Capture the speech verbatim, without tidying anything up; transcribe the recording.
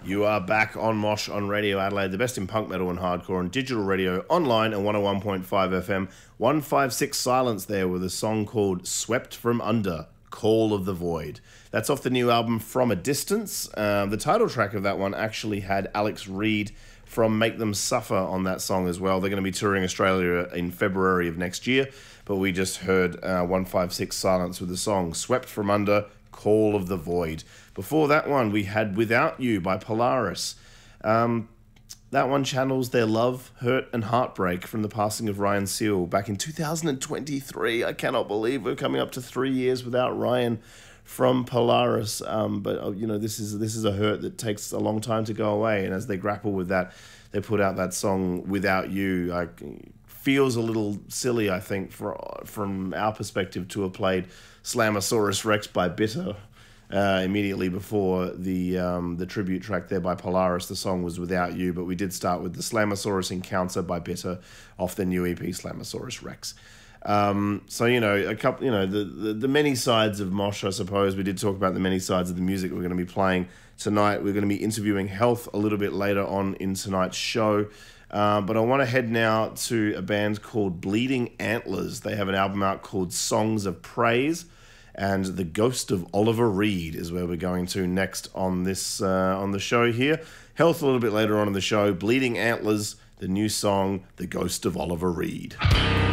You are back on Mosh on Radio Adelaide, the best in punk metal and hardcore on digital radio, online and one oh one point five F M. one five six Silence there with a song called Swept From Under, Call of the Void. That's off the new album From a Distance. Um, the title track of that one actually had Alex Reid from Make Them Suffer on that song as well. They're going to be touring Australia in February of next year, but we just heard uh, one five six Silence with the song Swept From Under, Call of the Void. Before that one, we had Without You by Polaris. Um, that one channels their love, hurt, and heartbreak from the passing of Ryan Seal back in two thousand twenty-three. I cannot believe we're coming up to three years without Ryan from Polaris. Um, but, you know, this is this is a hurt that takes a long time to go away. And as they grapple with that, they put out that song, Without You. Like, feels a little silly, I think, for, from our perspective, to have played Slammosaurus Rex by Bitter uh, immediately before the um, the tribute track there by Polaris. The song was Without You, but we did start with the Slammosaurus Encounter by Bitter off the new E P Slammosaurus Rex. Um, so, you know, a couple, you know, the, the, the many sides of Mosh, I suppose. We did talk about the many sides of the music we're going to be playing tonight. We're going to be interviewing Health a little bit later on in tonight's show. Uh, but I want to head now to a band called Bleeding Antlers. They have an album out called Songs of Praise, and The Ghost of Oliver Reed is where we're going to next on this uh, on the show here. Health a little bit later on in the show. Bleeding Antlers, the new song, The Ghost of Oliver Reed.